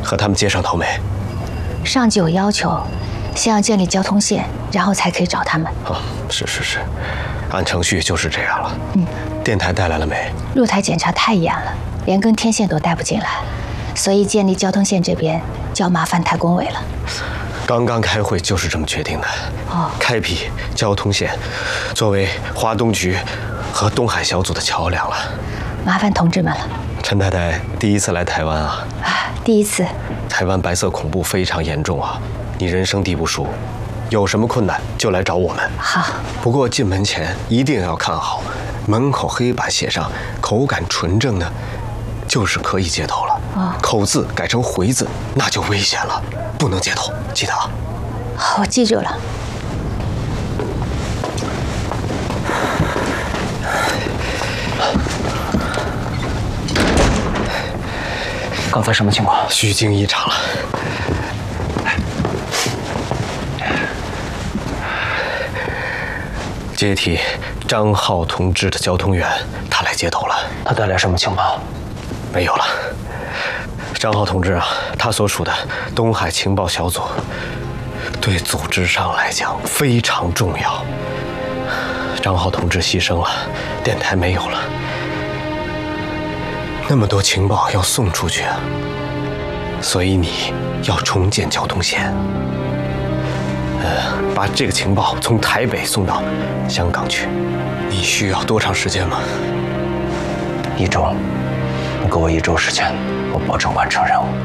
和他们接上头没？ 上级有要求，先要建立交通线，然后才可以找他们。 哦，是，按程序就是这样了。电台带来了没？ 路台检查太严了，连根天线都带不进来，所以建立交通线这边就要麻烦太工委了。 刚刚开会就是这么决定的。开辟交通线，作为华东局和东海小组的桥梁了。 麻烦同志们了。 陈太太第一次来台湾啊？ 第一次。 台湾白色恐怖非常严重啊，你人生地不熟，有什么困难就来找我们。 好。 不过进门前一定要看好，门口黑板写上口感纯正的，就是可以接头了。口字改成回字，那就危险了，不能接头，记得啊。 好，我记住了。 刚才什么情况？ 虚惊一场了。接替张浩同志的交通员，他来接头了。 他带来什么情报？ 没有了。张浩同志啊，他所属的东海情报小组，对组织上来讲非常重要。张浩同志牺牲了，电台没有了，那么多情报要送出去啊，所以你要重建交通线。把这个情报从台北送到香港去，你需要多长时间吗 ？1周，你给我1周时间，我保证完成任务。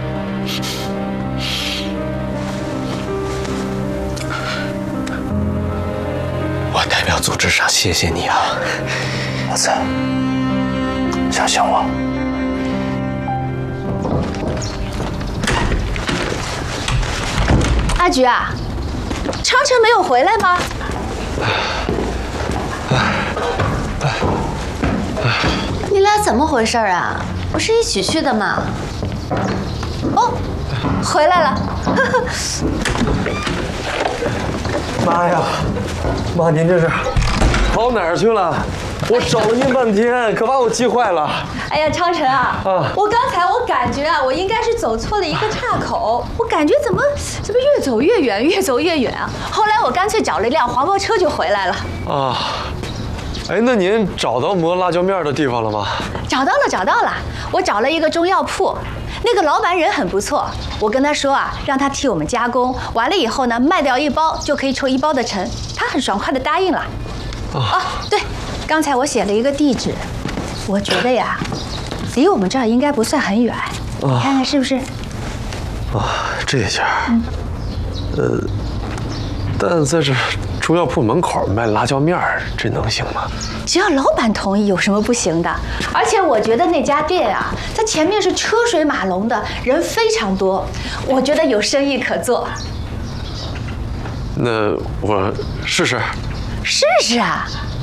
我代表组织上谢谢你啊， 老三，相信我。 阿菊啊，昌城没有回来吗？你俩怎么回事啊？不是一起去的吗？哦，回来了。 妈呀，妈，您这是跑哪儿去了？我找了您半天，可把我急坏了。 哎呀，昌城啊，我刚才感觉啊，我应该是走错了一个岔口，我感觉怎么越走越远，越走越远啊！后来我干脆找了一辆黄包车就回来了。 啊，哎，那您找到磨辣椒面的地方了吗？ 找到了，我找了一个中药铺，那个老板人很不错，我跟他说啊，让他替我们加工，完了以后呢，卖掉1包就可以抽1包的成，他很爽快的答应了。对，刚才我写了一个地址，我觉得呀，离我们这儿应该不算很远，你看看是不是？ 这家，但在这中药铺门口卖辣椒面儿，这能行吗？ 只要老板同意，有什么不行的？而且我觉得那家店啊，它前面是车水马龙的，人非常多，我觉得有生意可做。 那我试试。 试试啊！